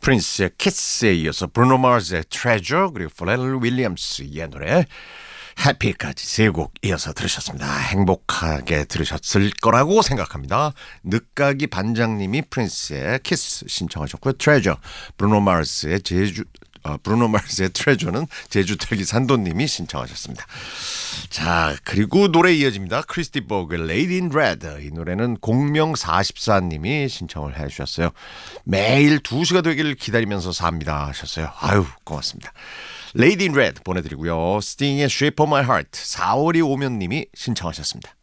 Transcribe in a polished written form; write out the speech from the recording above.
프린스의 키스에 이어서 브루노 마스의 트레저 그리고 팔렐 윌리엄스의 노래 해피까지 세 곡 이어서 들으셨습니다. 행복하게 들으셨을 거라고 생각합니다. 늦가기 반장님이 프린스의 키스 신청하셨고요. 트레저 브루노 마스의 트레저는 제주털기 산도님이 신청하셨습니다. 자, 그리고 노래 이어집니다. 크리스티 버그의 Lady in Red. 이 노래는 공명44님이 신청을 해주셨어요. 매일 2시가 되길 기다리면서 삽니다 하셨어요. 아유, 고맙습니다. Lady in Red 보내드리고요. 스팅의 Shape of My Heart 4월이 오면 님이 신청하셨습니다.